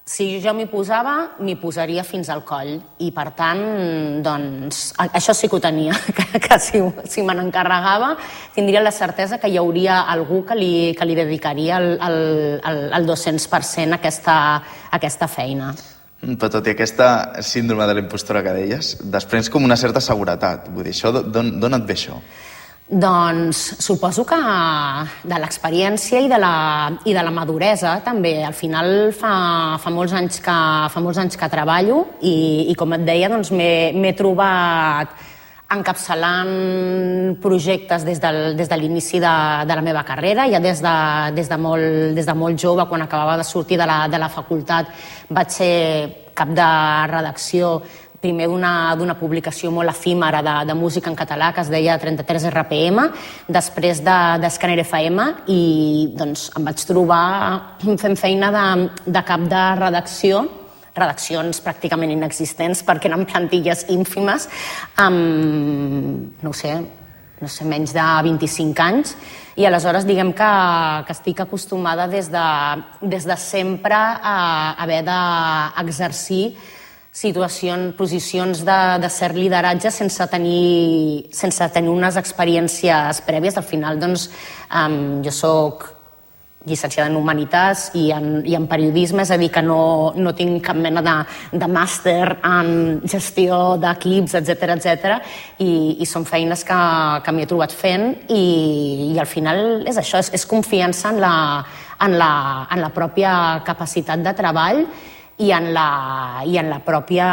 Si jo m'hi posava, m'hi posaria fins al coll. I, per tant, doncs, això sí que ho tenia, que si me n'encarregava, tindria la certesa que hi hauria algú que li dedicaria el 200% a aquesta feina. Però tot i aquesta síndrome de la impostora que deies, després com una certa seguretat. Vull dir, d'on et ve això? Doncs suposo que de l'experiència i de la maduresa també. Al final fa molts anys que treballo i com et deia, doncs m'he trobat encapçalant projectes des de l'inici de la meva carrera. Ja des de molt jove, quan acabava de sortir de la facultat, vaig ser cap de redacció primer d'una publicació molt efímera de música en català que es deia 33 RPM, després d'Escàner FM, i doncs em vaig trobar fent feina de cap de redacció, redaccions pràcticament inexistents perquè eren plantilles ínfimes, amb, no sé, menys de 25 anys, i aleshores diguem que estic acostumada des de sempre a haver d'exercir posicions de cert lideratge sense tenir unes experiències prèvies. Al final, doncs, jo soc llicenciada en Humanitats i en Periodisme, és a dir, que no tinc cap mena de màster en gestió d'equips, etcètera, i són feines que m'hi he trobat fent, i al final és això, és confiança en la pròpia capacitat de treball i en la pròpia,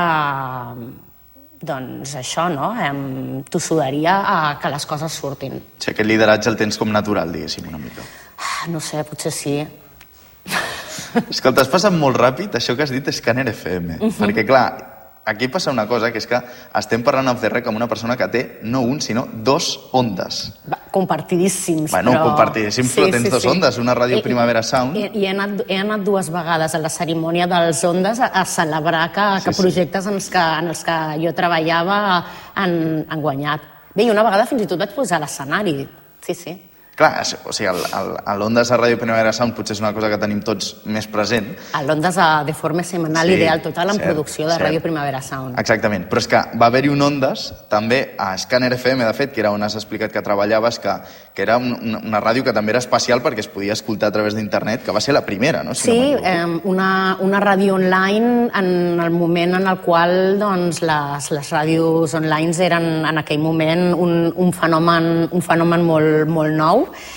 doncs això, no? Tossuderia que les coses surtin. Sí, aquest lideratge el tens com natural, diguéssim, una mica. No sé, potser sí. Escolta, has passat molt ràpid això que has dit Escàner FM, perquè clar, aquí passa una cosa, que és que estem parlant off the record amb una persona que té no un, sinó 2 ondes. Compartidíssims, però... compartidíssims, però tens 2 ondes, una ràdio Primavera Sound. He anat 2 vegades a la cerimònia dels ondes a celebrar que projectes en els que jo treballava han guanyat. Bé, i una vegada fins i tot vaig posar a l'escenari, sí. Clar, o sigui, l'Ondes a Ràdio Primavera Sound potser és una cosa que tenim tots més present. L'Ondes de forma setmanal Ideal Total en producció de Ràdio Primavera Sound. Exactament, però és que va haver-hi un Ondes també a Escàner FM, de fet, que era on has explicat que treballaves, que era una ràdio que també era especial perquè es podia escoltar a través d'internet, que va ser la primera, no? Sí, una ràdio online en el moment en el qual les ràdios online eren en aquell moment un fenomen molt nou.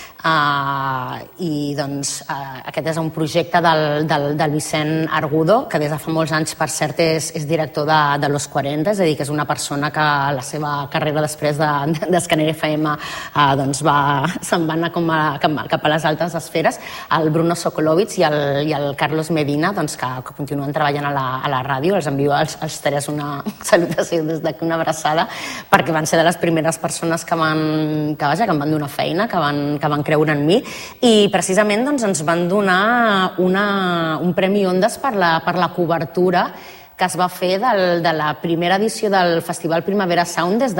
I doncs aquest és un projecte del Vicent Argudo, que des de fa molts anys, per cert, és director de Los 40, és a dir, que és una persona que la seva carrera després d'Escàner FM se'n va anar cap a les altes esferes. El Bruno Sokolovic i el Carlos Medina, que continuen treballant a la ràdio, els envio als 3 una salutació des d'aquí, una abraçada, perquè van ser de les primeres persones que em van donar feina, que van creure en mi, i precisament ens van donar un Premi Ondes per la cobertura que es va fer de la primera edició del Festival Primavera Sound des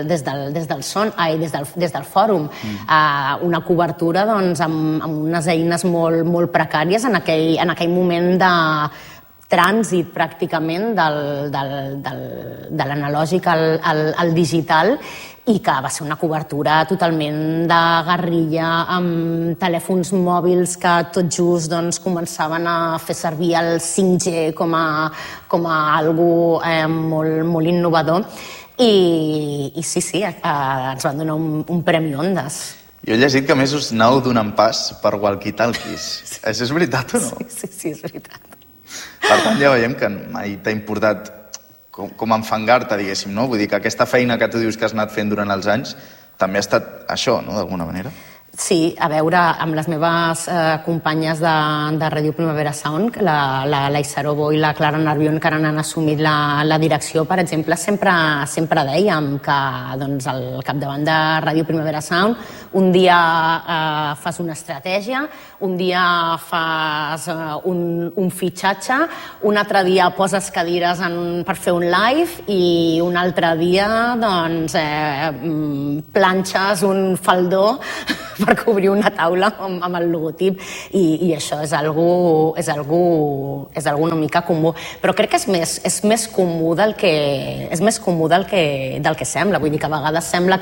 del Fòrum. Una cobertura amb unes eines molt precàries en aquell moment de trànsit pràcticament de l'analògic al digital, i que va ser una cobertura totalment de guerrilla, amb telèfons mòbils que tot just començaven a fer servir el 5G com a algo molt innovador, i sí, ens van donar un Premi Ondes. Jo he llegit que a més us aneu donant pas per walkie-talkies. Això és veritat o no? Sí, és veritat. Per tant, ja veiem que mai t'ha importat com enfangar-te, diguéssim, no? Vull dir que aquesta feina que tu dius que has anat fent durant els anys també ha estat això, no?, d'alguna manera. Sí, a veure, amb les meves companyes de Ràdio Primavera Sound, la Laisaró i la Clara Nervión, que ara han assumit la direcció, per exemple, sempre dèiem que al capdavant de Ràdio Primavera Sound un dia fas una estratègia, un dia fas un fitxatge, un altre dia poses cadires per fer un live, i un altre dia planxes un faldó per cobrir una taula amb el logotip i això és algo una mica comú, però crec que és més comú del que sembla, vull dir que a vegades sembla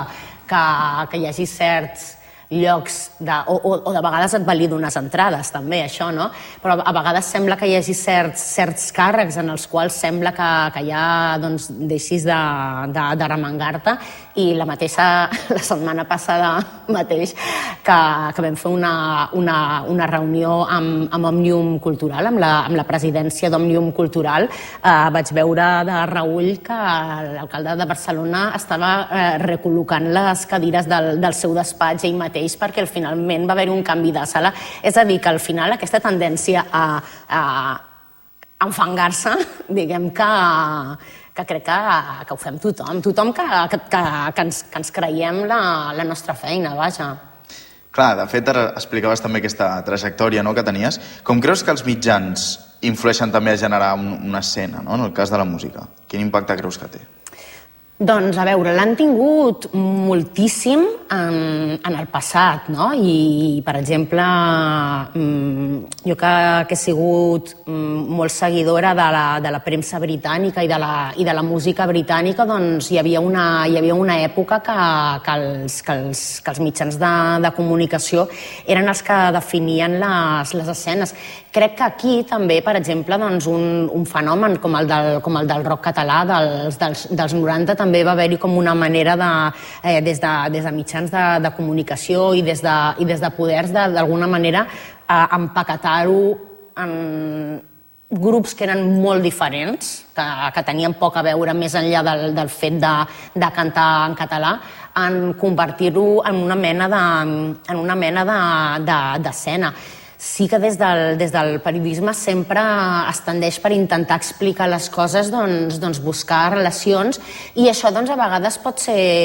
que hi hagi certs llocs o de vegades et valida unes entrades també, això, no? Però a vegades sembla que hi hagi certs càrrecs en els quals sembla que ja deixis de remengar-te i la setmana passada mateix que vam fer una reunió amb Òmnium Cultural, amb la presidència d'Òmnium Cultural, vaig veure de reüll que l'alcalde de Barcelona estava recol·locant les cadires del seu despatx ell mateix perquè finalment va haver-hi un canvi de sala. És a dir, que al final aquesta tendència a enfangar-se, diguem que crec que ho fem tothom que ens creiem la nostra feina, vaja. Clar, de fet, ara explicaves també aquesta trajectòria que tenies. Com creus que els mitjans influeixen també a generar una escena, en el cas de la música? Quin impacte creus que té? Doncs, a veure, l'han tingut moltíssim en el passat, no? I, per exemple, jo que he sigut molt seguidora de la premsa britànica i de la música britànica, doncs hi havia una època que els mitjans de comunicació eren els que definien les escenes. Crec que aquí també, per exemple, un fenomen com el del rock català dels 90 també va haver-hi com una manera des de mitjans de comunicació i des de poders d'alguna manera empaquetar-ho en grups que eren molt diferents, que tenien poc a veure més enllà del fet de cantar en català, en convertir-ho en una mena d'escena. Sí que des del periodisme sempre es tendeix per intentar explicar les coses, buscar relacions, i això a vegades pot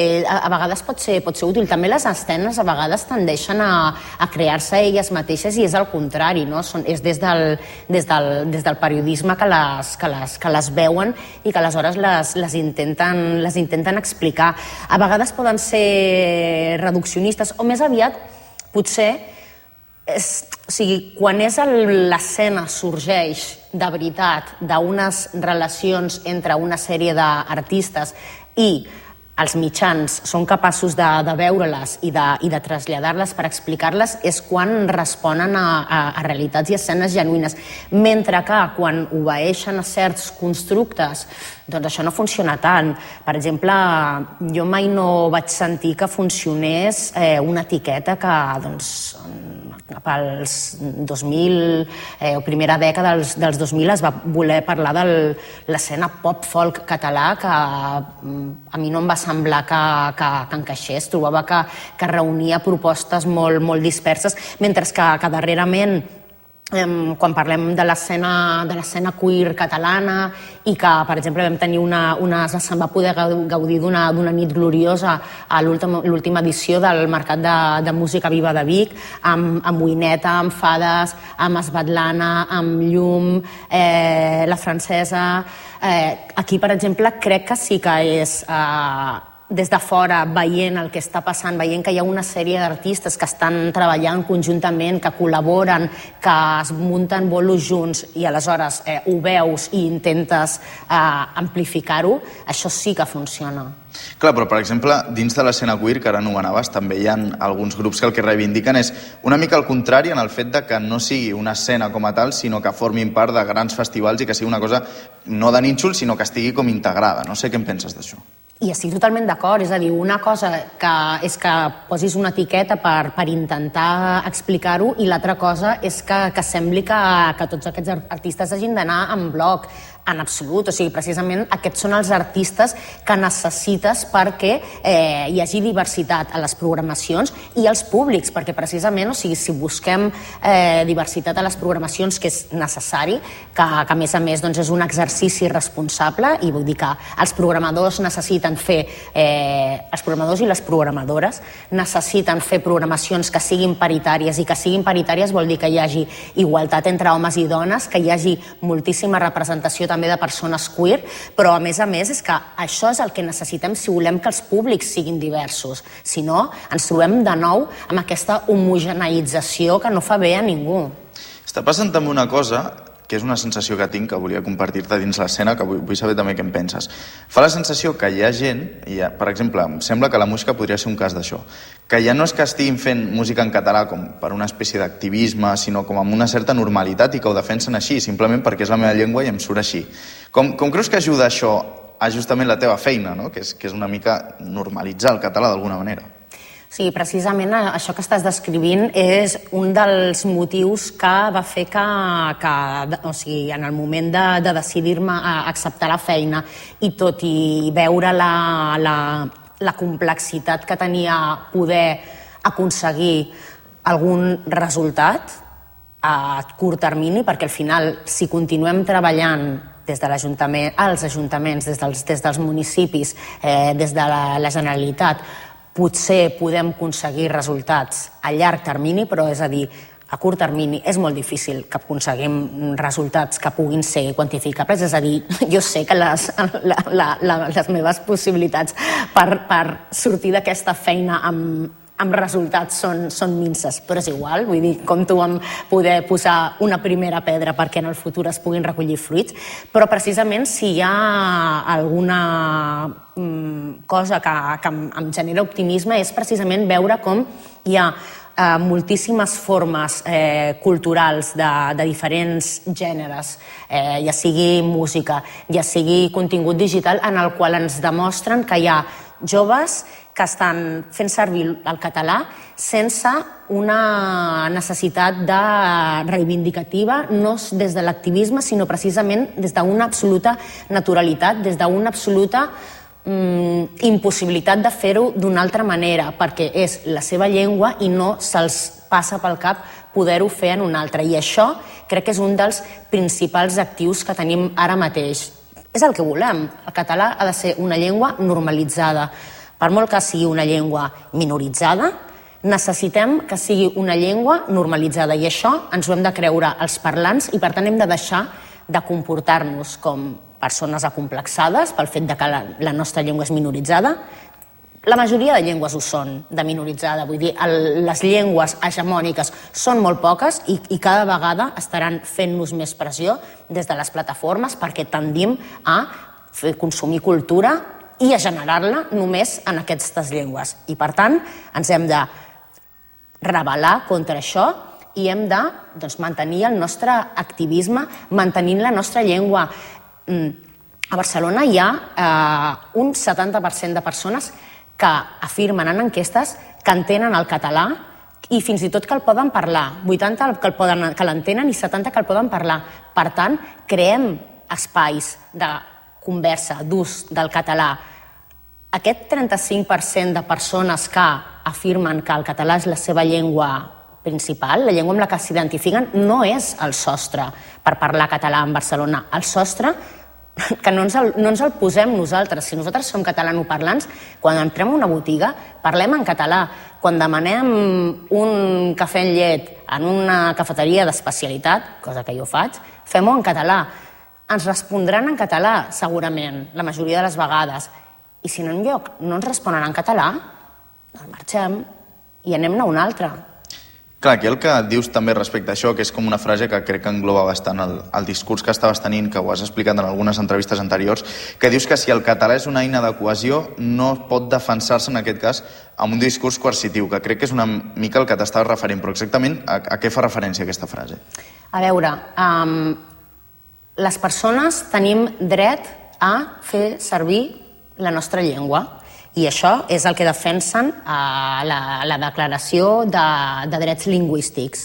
ser útil. També les escenes a vegades tendeixen a crear-se elles mateixes i és el contrari, no? És des del periodisme que les veuen i que aleshores les intenten explicar. A vegades poden ser reduccionistes o més aviat potser quan l'escena sorgeix de veritat d'unes relacions entre una sèrie d'artistes i els mitjans són capaços de veure-les i de traslladar-les per explicar-les, és quan responen a realitats i escenes genuïnes. Mentre que quan obeeixen a certs constructes, doncs això no funciona tant. Per exemple, jo mai no vaig sentir que funcionés una etiqueta que pels 2000 o primera dècada dels 2000 es va voler parlar de l'escena pop-folk català, que a mi no em va semblar que encaixés. Trobava que reunia propostes molt disperses, mentre que darrerament, quan parlem de l'escena queer catalana i que, per exemple, vam tenir se'n va poder gaudir d'una nit gloriosa a l'última edició del Mercat de Música Viva de Vic, amb Uineta, amb Fades, amb Svetlana, amb Llum, la Francesa. Aquí, per exemple, crec que sí que és des de fora, veient el que està passant, veient que hi ha una sèrie d'artistes que estan treballant conjuntament, que col·laboren, que es munten bolos junts i aleshores ho veus i intentes amplificar-ho, això sí que funciona. Clar, però per exemple, dins de l'escena queer que ara anomenaves, també hi ha alguns grups que el que reivindiquen és una mica el contrari en el fet de que no sigui una escena com a tal, sinó que formin part de grans festivals i que sigui una cosa no de nínxol, sinó que estigui com integrada. No sé què en penses d'això. I estic totalment d'acord, és a dir, una cosa és que posis una etiqueta per intentar explicar-ho i l'altra cosa és que sembli que tots aquests artistes hagin d'anar en bloc, en absolut. O sigui, precisament aquests són els artistes que necessites perquè hi hagi diversitat a les programacions i als públics, perquè precisament, o sigui, si busquem diversitat a les programacions, que és necessari, que a més és un exercici responsable, i vull dir que els programadors necessiten necessiten fer, els programadors i les programadores necessiten fer programacions que siguin paritàries, i que siguin paritàries vol dir que hi hagi igualtat entre homes i dones, que hi hagi moltíssima representació també de persones queer, però a més és que això és el que necessitem si volem que els públics siguin diversos. Si no, ens trobem de nou amb aquesta homogeneïtzació que no fa bé a ningú. Està passant també una cosa que és una sensació que tinc, que volia compartir-te dins l'escena, que vull saber també què en penses. Fa la sensació que hi ha gent, per exemple, em sembla que la música podria ser un cas d'això, que ja no és que estiguin fent música en català com per una espècie d'activisme, sinó com amb una certa normalitat i que ho defensen així, simplement perquè és la meva llengua i em surt així. Com creus que ajuda això a justament la teva feina, no? Que és una mica normalitzar el català d'alguna manera? Sí, precisament això que estàs descrivint és un dels motius que va fer que en el moment de decidir-me a acceptar la feina, i tot i veure la complexitat que tenia poder aconseguir algun resultat a curt termini, perquè al final, si continuem treballant des de l'Ajuntament, als ajuntaments, des dels municipis, des de la Generalitat, potser podem aconseguir resultats a llarg termini, però és a dir, a curt termini és molt difícil que aconseguim resultats que puguin ser quantificables. És a dir, jo sé que les meves possibilitats per sortir d'aquesta feina amb resultats són minses, però és igual, vull dir, compto amb poder posar una primera pedra perquè en el futur es puguin recollir fruits, però precisament si hi ha alguna cosa que em genera optimisme és precisament veure com hi ha moltíssimes formes culturals de diferents gèneres, ja sigui música, ja sigui contingut digital, en el qual ens demostren que hi ha joves que estan fent servir el català sense una necessitat reivindicativa, no des de l'activisme, sinó precisament des d'una absoluta naturalitat, des d'una absoluta impossibilitat de fer-ho d'una altra manera, perquè és la seva llengua i no se'ls passa pel cap poder-ho fer en una altra. I això crec que és un dels principals actius que tenim ara mateix. És el que volem. El català ha de ser una llengua normalitzada. Per molt que sigui una llengua minoritzada, necessitem que sigui una llengua normalitzada, i això ens ho hem de creure els parlants, i per tant hem de deixar de comportar-nos com persones acomplexades pel fet que la nostra llengua és minoritzada. La majoria de llengües ho són, de minoritzada, vull dir, les llengües hegemòniques són molt poques i cada vegada estaran fent-nos més pressió des de les plataformes perquè tendim a consumir cultura i a generar-la només en aquestes llengües. I, per tant, ens hem de rebel·lar contra això i hem de mantenir el nostre activisme, mantenint la nostra llengua. A Barcelona hi ha un 70% de persones que afirmen en enquestes que entenen el català i fins i tot que el poden parlar. 80 que l'entenen i 70 que el poden parlar. Per tant, creem espais de conversa, d'ús del català. Aquest 35% de persones que afirmen que el català és la seva llengua principal, la llengua amb la que s'identifiquen, no és el sostre per parlar català en Barcelona. El sostre, que no ens el posem nosaltres. Si nosaltres som catalanoparlants, quan entrem a una botiga, parlem en català. Quan demanem un cafè amb llet en una cafeteria d'especialitat, cosa que jo faig, fem-ho en català. Ens respondran en català, segurament, la majoria de les vegades. I si en un lloc no ens responen en català, doncs marxem i anem-ne a un altre. Clar, aquí el que dius també respecte a això, que és com una frase que crec que engloba bastant el discurs que estaves tenint, que ho has explicat en algunes entrevistes anteriors, que dius que si el català és una eina de cohesió, no pot defensar-se, en aquest cas, amb un discurs coercitiu, que crec que és una mica el que t'estaves referint. Però exactament a què fa referència aquesta frase? A veure, les persones tenim dret a fer servir la nostra llengua, i això és el que defensen a la Declaració de Drets Lingüístics.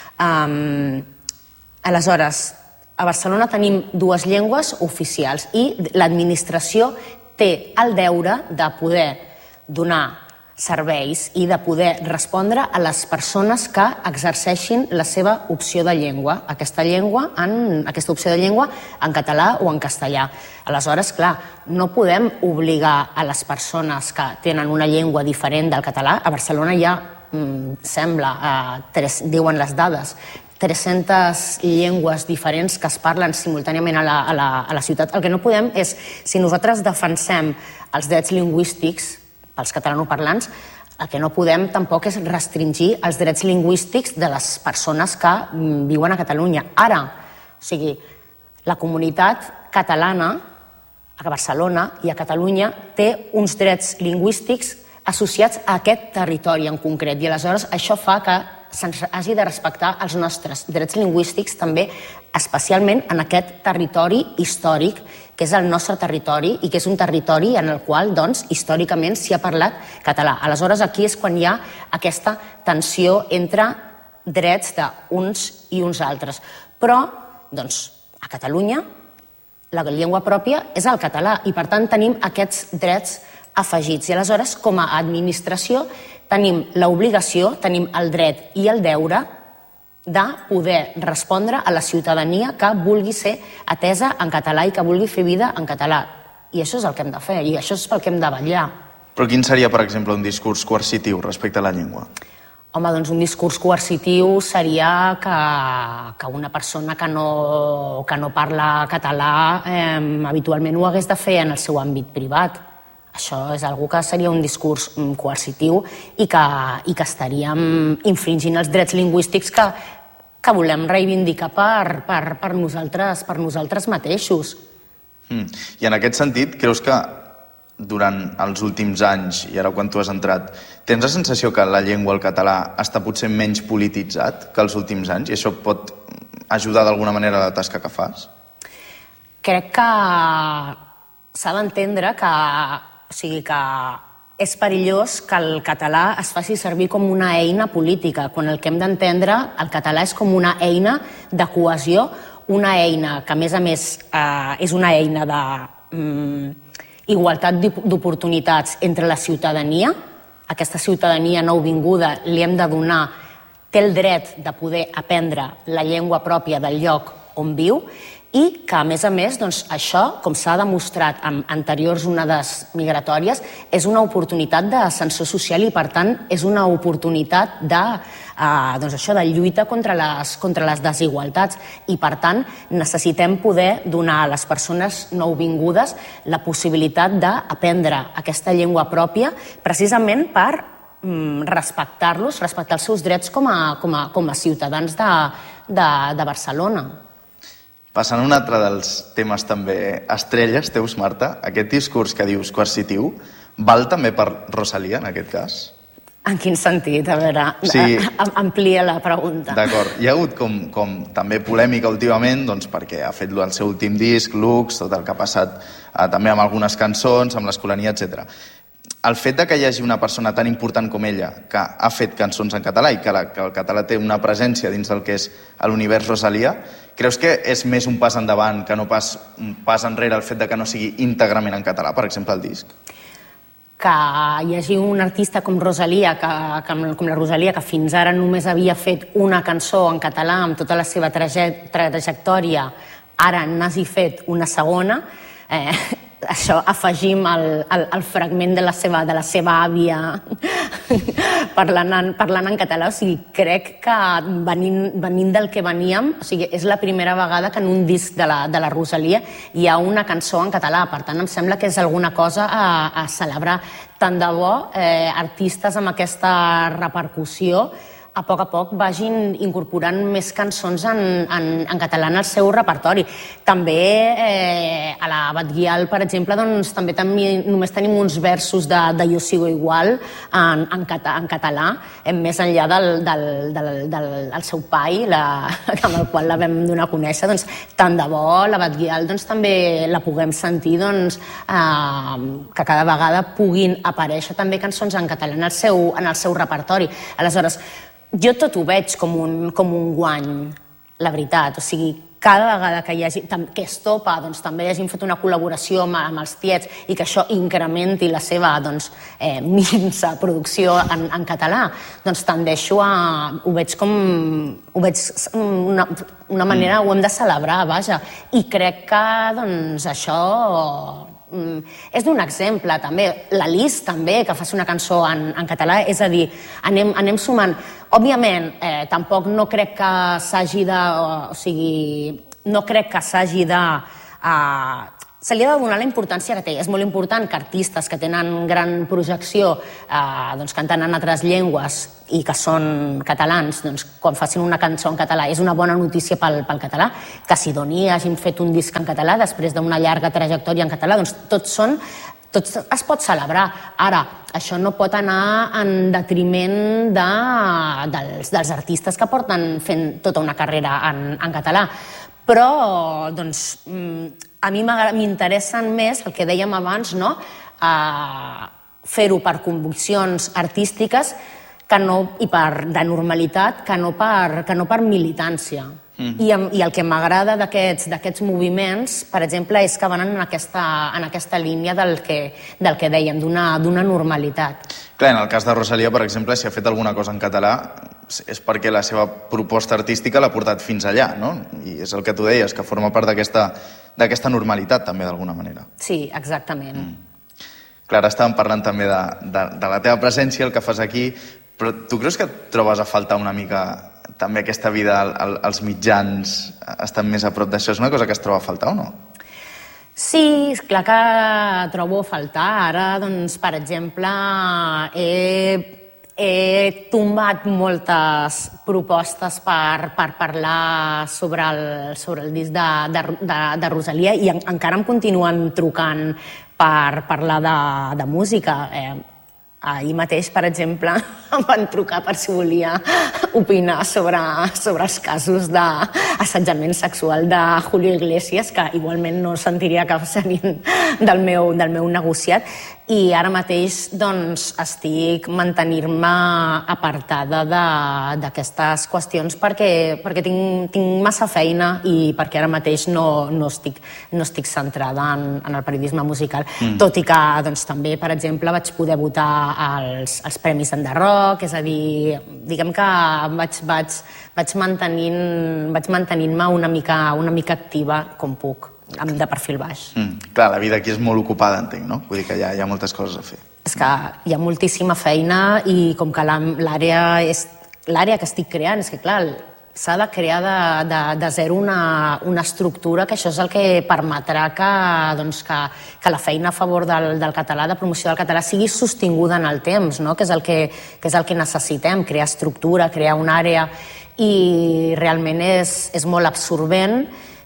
Aleshores, a Barcelona tenim dues llengües oficials i l'administració té el deure de poder donar serveis i de poder respondre a les persones que exerceixin la seva opció de llengua, aquesta opció de llengua en català o en castellà. Aleshores, clar, no podem obligar a les persones que tenen una llengua diferent del català. A Barcelona hi ha, sembla, diuen les dades, 300 llengües diferents que es parlen simultàniament a la ciutat. El que no podem és, si nosaltres defensem els drets lingüístics pels catalanoparlants, el que no podem tampoc és restringir els drets lingüístics de les persones que viuen a Catalunya. Ara, o sigui, la comunitat catalana a Barcelona i a Catalunya té uns drets lingüístics associats a aquest territori en concret i aleshores això fa que se'ns hagi de respectar els nostres drets lingüístics també, especialment en aquest territori històric, que és el nostre territori i que és un territori en el qual, doncs, històricament s'hi ha parlat català. Aleshores, aquí és quan hi ha aquesta tensió entre drets d'uns i uns altres. Però, doncs, a Catalunya, la llengua pròpia és el català i, per tant, tenim aquests drets afegits. I aleshores, com a administració, tenim l'obligació, tenim el dret i el deure de poder respondre a la ciutadania que vulgui ser atesa en català i que vulgui fer vida en català. I això és el que hem de fer i això és pel que hem de vetllar. Però quin seria, per exemple, un discurs coercitiu respecte a la llengua? Home, doncs un discurs coercitiu seria que una persona que no parla català habitualment ho hagués de fer en el seu àmbit privat. Això és una que seria un discurs coercitiu i que estaríem infringint els drets lingüístics que volem reivindicar per nosaltres mateixos. I en aquest sentit, creus que durant els últims anys, i ara quan tu has entrat, tens la sensació que la llengua, el català, està potser menys polititzat que els últims anys? I això pot ajudar d'alguna manera a la tasca que fas? Crec que s'ha d'entendre que és perillós que el català es faci servir com una eina política, quan el que hem d'entendre, el català és com una eina de cohesió, una eina que, a més, és una eina d'igualtat d'oportunitats entre la ciutadania. Aquesta ciutadania nouvinguda li hem de donar, té el dret de poder aprendre la llengua pròpia del lloc on viu i que, a més, això, com s'ha demostrat en anteriors onades migratòries, és una oportunitat d'ascensor social i, per tant, és una oportunitat de lluita contra les desigualtats. I, per tant, necessitem poder donar a les persones nouvingudes la possibilitat d'aprendre aquesta llengua pròpia precisament per respectar-los, respectar els seus drets com a ciutadans de Barcelona. Passant a un altre dels temes també estrelles teus, Marta, aquest discurs que dius coercitiu, val també per Rosalía, en aquest cas? En quin sentit? A veure, amplia la pregunta. D'acord. Hi ha hagut com també polèmica últimament, doncs perquè ha fet el seu últim disc, Lux, tot el que ha passat també amb algunes cançons, amb l'Escolania, etc. El fet que hi hagi una persona tan important com ella que ha fet cançons en català i que el català té una presència dins del que és l'univers Rosalía, creus que és més un pas endavant que no pas un pas enrere el fet que no sigui íntegrament en català, per exemple, el disc? Que hi hagi un artista com Rosalía, com la Rosalía, que fins ara només havia fet una cançó en català amb tota la seva trajectòria, ara n'hagi fet una segona, això afegim el fragment de la seva àvia parlant en català. O sigui, crec que venint del que veníem, o sigui, és la primera vegada que en un disc de la Rosalía hi ha una cançó en català. Per tant, em sembla que és alguna cosa a celebrar. Tant de bo artistes amb aquesta repercussió a poc vagin incorporant més cançons en català en el seu repertori. També a la Batguial, per exemple, doncs, també només tenim uns versos de Yo sigo igual en català, més enllà del seu pai, amb el qual la vam donar a conèixer. Doncs, tant de bo la Batguial també la puguem sentir, que cada vegada puguin aparèixer també cançons en català en el seu repertori. Aleshores, jo tot ho veig com un guany, la veritat. O sigui, cada vegada que hi hagi, que Estopa també hagin fet una col·laboració amb els Tiets i que això incrementi la seva minsa producció en català, doncs tendeixo a... Ho veig una manera, ho hem de celebrar, vaja. I crec que això és d'un exemple, també. La Lis, també, que faci una cançó en català, és a dir, anem sumant. Òbviament, tampoc no crec que s'hagi de... O sigui, no crec que s'hagi de... Se li ha de donar la importància que té. És molt important que artistes que tenen gran projecció, cantant en altres llengües i que són catalans, quan facin una cançó en català és una bona notícia pel català. Que Sidonia hagin fet un disc en català després d'una llarga trajectòria en català, doncs tot es pot celebrar. Ara, això no pot anar en detriment dels artistes que porten fent tota una carrera en català. Però, a mi m'interessen més, el que dèiem abans, fer-ho per conviccions artístiques i de normalitat, que no per militància. I el que m'agrada d'aquests moviments, per exemple, és que van en aquesta línia del que dèiem, d'una normalitat. Clar, en el cas de Rosalía, per exemple, si ha fet alguna cosa en català és perquè la seva proposta artística l'ha portat fins allà, no? I és el que tu deies, que forma part d'aquesta normalitat, també, d'alguna manera. Sí, exactament. Clar, ara estàvem parlant també de la teva presència, el que fas aquí, però tu creus que et trobes a faltar una mica també aquesta vida, els mitjans estan més a prop d'això? És una cosa que es troba a faltar o no? Sí, és clar que trobo a faltar. Ara, per exemple, he tombat moltes propostes per parlar sobre el disc de Rosalía i encara em continuen trucant per parlar de música. Ahir mateix, per exemple, em van trucar per si volia opinar sobre els casos d'assetjament sexual de Julio Iglesias, que igualment no sentiria que serien del meu negociat. I ara mateix estic mantenir-me apartada d'aquestes qüestions perquè tinc massa feina i perquè ara mateix no estic centrada en el periodisme musical. Tot i que també, per exemple, vaig poder votar als Premis Enderrock, és a dir, diguem que vaig mantenint-me una mica activa com puc, de perfil baix. Clar, la vida aquí és molt ocupada, entenc, no? Vull dir que hi ha moltes coses a fer. És que hi ha moltíssima feina i com que l'àrea que estic creant, és que clar, s'ha de crear de zero una estructura que això és el que permetrà que la feina a favor del català, de promoció del català, sigui sostinguda en el temps, que és el que necessitem, crear estructura, crear una àrea, i realment és molt absorbent.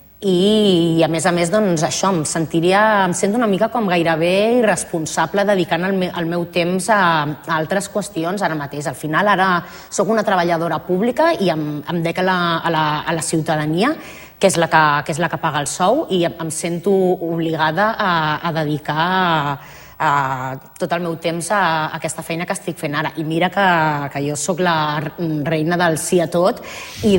I a més, això, em sento una mica com gairebé irresponsable dedicant el meu temps a altres qüestions ara mateix. Al final, ara sóc una treballadora pública i em dec a la ciutadania, que és la que paga el sou, i em sento obligada a dedicar tot el meu temps a aquesta feina que estic fent ara. I mira que jo sóc la reina del sí a tot i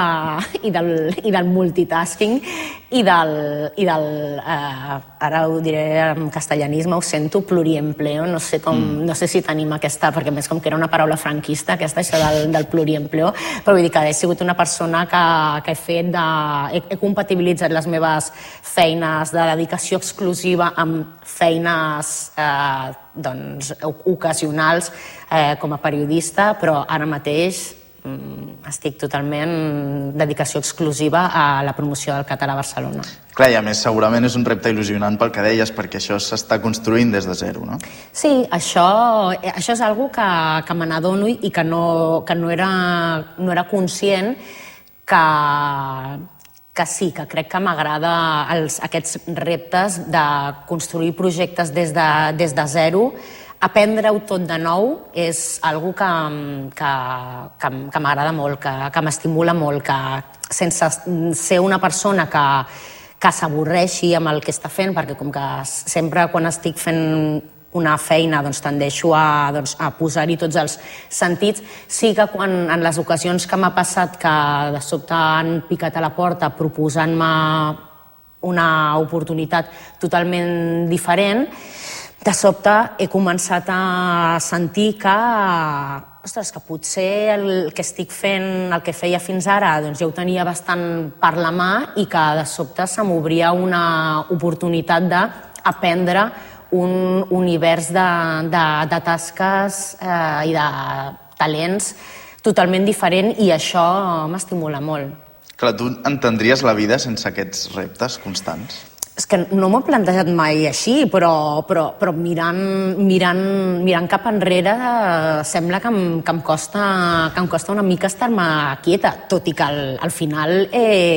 del multitasking i del ara ho diré en castellanisme, ho sento, pluriempleo. No sé si tenim aquesta, perquè més com que era una paraula franquista, això del pluriempleo, però vull dir que he sigut una persona que he compatibilitzat les meves feines de dedicació exclusiva amb feines ocasionals com a periodista, però ara mateix estic totalment dedicació exclusiva a la promoció del català a Barcelona. Clar, i a més segurament és un repte il·lusionant pel que deies, perquè això s'està construint des de zero, no? Sí, això és algo que me n'adono i que no era conscient, que sí, que crec que m'agrada aquests reptes de construir projectes des de zero. Aprendre-ho tot de nou és algo que m'agrada molt, que m'estimula molt, que sense ser una persona que s'avorreixi amb el que està fent, perquè com que sempre quan estic fent una feina tendeixo a posar-hi tots els sentits. Sí que en les ocasions que m'ha passat que de sobte han picat a la porta proposant-me una oportunitat totalment diferent, de sobte he començat a sentir que potser el que estic fent, el que feia fins ara, ja ho tenia bastant per la mà i que de sobte se m'obria una oportunitat d'aprendre un univers de tasques i de talents totalment diferent, i això m'estimula molt. Clar, tu entendries la vida sense aquests reptes constants? És que no m'ho he plantejat mai així, però mirant cap enrere sembla que em costa una mica estar-me quieta, tot i que al final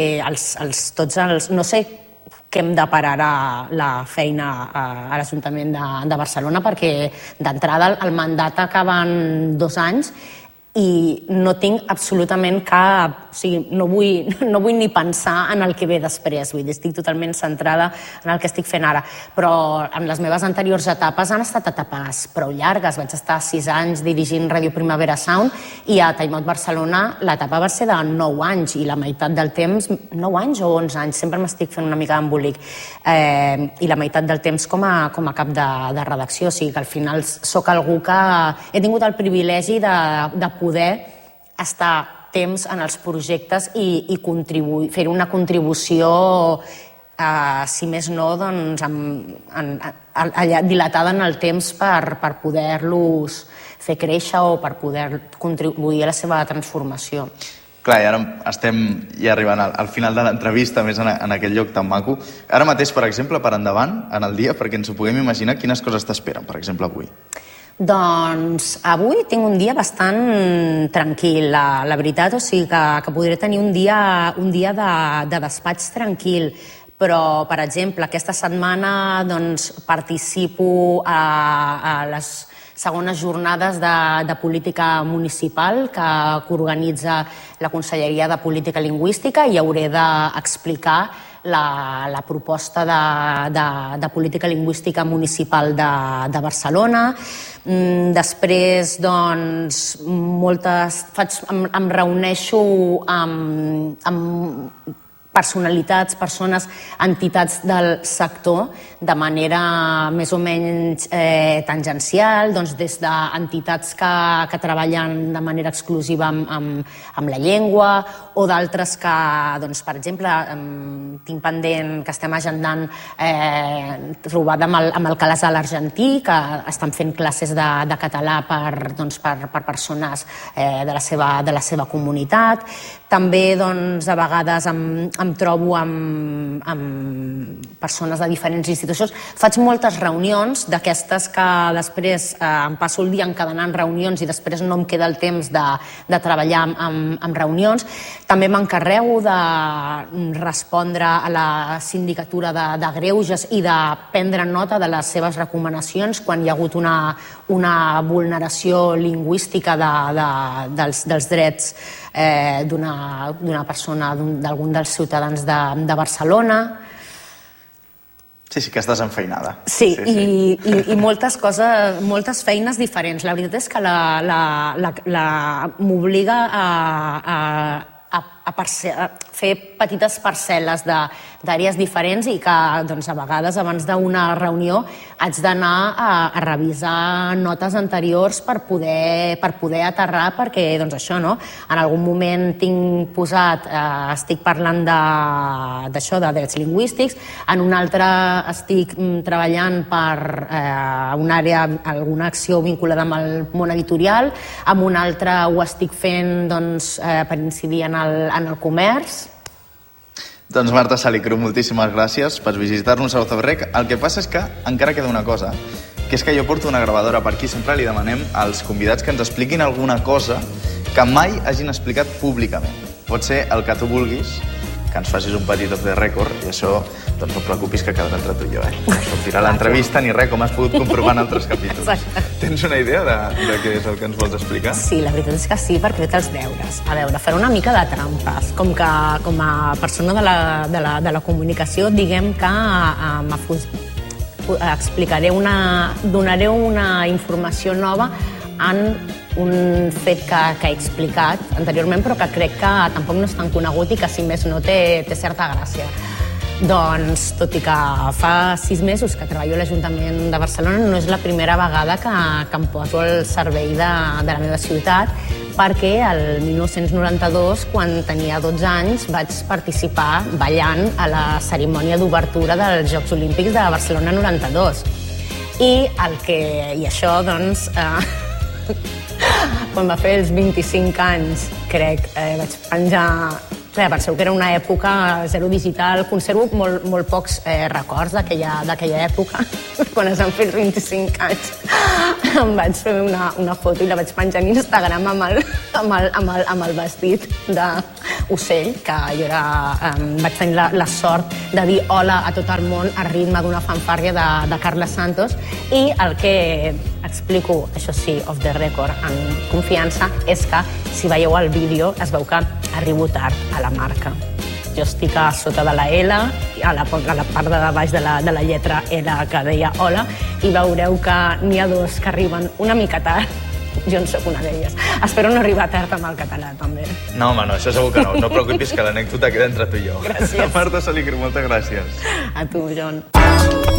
no sé què em depararà la feina a l'Ajuntament de Barcelona, perquè d'entrada el mandat acaba en 2 anys i no tinc absolutament cap... O sigui, no vull ni pensar en el que ve després. Vull dir, estic totalment centrada en el que estic fent ara. Però en les meves anteriors etapes han estat etapes prou llargues. Vaig estar 6 anys dirigint Ràdio Primavera Sound i a Time Out Barcelona l'etapa va ser de 9 anys i la meitat del temps... 9 anys o 11 anys? Sempre m'estic fent una mica d'embolic. I la meitat del temps com a cap de redacció. O sigui que al final sóc algú que he tingut el privilegi de poder estar temps en els projectes i fer una contribució, si més no, dilatada en el temps per poder-los fer créixer o per poder contribuir a la seva transformació. Clar, i ara estem ja arribant al final de l'entrevista, més en aquest lloc tan maco. Ara mateix, per exemple, per endavant, en el dia, perquè ens ho puguem imaginar, quines coses t'esperen, per exemple, avui? Doncs avui tinc un dia bastant tranquil, la veritat, o sigui que podré tenir un dia de despatx tranquil, però, per exemple, aquesta setmana participo a les segones jornades de política municipal que organitza la Conselleria de Política Lingüística i hauré d'explicar la proposta de política lingüística municipal de Barcelona. Després, em reuneixo amb personalitats, persones, entitats del sector de manera més o menys tangencial, des d'entitats que treballen de manera exclusiva amb la llengua o d'altres que, per exemple, tinc pendent que estem agendant trobada amb el Calasar l'argentí, que estan fent classes de català per persones de la seva comunitat. També, a vegades, em trobo amb persones de diferents institucions. Faig moltes reunions d'aquestes que després em passo el dia encadenant reunions i després no em queda el temps de treballar en reunions. També m'encarrego de respondre a la sindicatura de greuges i de prendre nota de les seves recomanacions quan hi ha hagut una vulneració lingüística dels drets d'una persona, d'algun dels ciutadans de Barcelona. Sí, que estàs enfeinada. Sí. I moltes coses, moltes feines diferents. La veritat és que m'obliga a fer petites parcel·les d'àrees diferents i que a vegades abans d'una reunió haig d'anar a revisar notes anteriors per poder aterrar, perquè això, no? En algun moment tinc posat, estic parlant d'això, de drets lingüístics, en un altre estic treballant per una àrea, alguna acció vinculada amb el món editorial, en un altre ho estic fent per incidir en el comerç. Doncs Marta Salicru, moltíssimes gràcies per visitar-nos a Ozobrec. El que passa és que encara queda una cosa, que és que jo porto una gravadora per aquí, sempre li demanem als convidats que ens expliquin alguna cosa que mai hagin explicat públicament. Pot ser el que tu vulguis, que ens facis un petit off the record, i això, no et preocupis que quedarà entre tu i jo, No sortirà l'entrevista ni res, com has pogut comprovar en altres capítols. Exacte. Tens una idea de què és el que ens vols explicar? Sí, la veritat és que sí, perquè he fet els deures. A veure, faré una mica de trampes. Com a persona de la comunicació, diguem que donaré una informació nova en un fet que he explicat anteriorment, però que crec que tampoc no és tan conegut i que, si més no, té certa gràcia. Doncs, tot i que fa 6 mesos que treballo a l'Ajuntament de Barcelona, no és la primera vegada que em poso al servei de la meva ciutat, perquè el 1992, quan tenia 12 anys, vaig participar ballant a la cerimònia d'obertura dels Jocs Olímpics de Barcelona 92. I això, doncs, quan va fer els 25 anys, crec, vaig penjar... Penseu que era una època zero digital, conservo molt pocs records d'aquella època, quan es van fer els 25 anys. Em vaig fer una foto i la vaig penjar en Instagram amb el vestit d'ocell, que jo vaig tenir la sort de dir hola a tot el món a ritme d'una fanfàrria de Carles Santos, i el que explico, això sí, off the record, en confiança, és que si veieu el vídeo es veu que arribo tard a la marca. Jo estic a sota de la L, a la part de baix de la lletra L que deia hola, i veureu que n'hi ha dos que arriben una mica tard. Jo en soc una d'elles. Espero no arribar tard amb el català, també. No, home, no, això segur que no. No preocupis, que l'anècdota queda entre tu i jo. Gràcies. Marta Salicru, moltes gràcies. A tu, Jon.